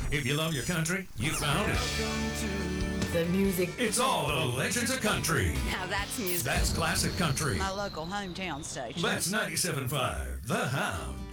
If you love your country, you found it. The music. It's all the legends of country. Now that's music. That's classic country. My local hometown station. That's 97.5 The Hound.